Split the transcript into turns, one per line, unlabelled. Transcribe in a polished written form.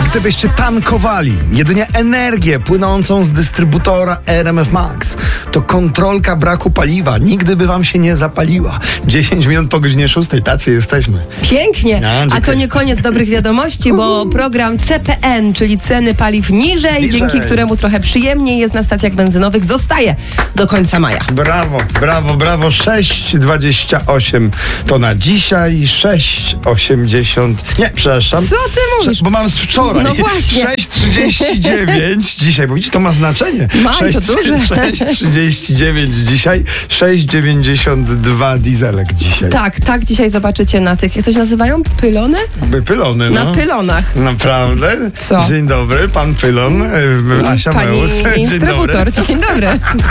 Gdybyście tankowali jedynie energię płynącą z dystrybutora RMF Max, to kontrolka braku paliwa nigdy by wam się nie zapaliła. 10 minut po godzinie 6, tacy jesteśmy.
Pięknie, a to nie koniec dobrych wiadomości, bo program CPN, czyli ceny paliw niżej, dzięki któremu trochę przyjemniej jest na stacjach benzynowych, zostaje do końca maja.
Brawo, brawo, brawo. 6,28 to na dzisiaj, 6,80. Nie, przepraszam.
Co ty mówisz?
Bo mam z wczoraj.
No właśnie.
6,39 dzisiaj, bo widzisz, to ma znaczenie.
Ma, to duże.
6,39 dzisiaj, 6,92 dieselek dzisiaj.
Tak, dzisiaj zobaczycie na tych, jak to się nazywają? Pylony?
Pylony, no.
Na pylonach.
Naprawdę?
Co?
Dzień dobry, pan Pylon, Asia
Pani
Meus. Dzień dobry.
instrybutor, dzień dobry.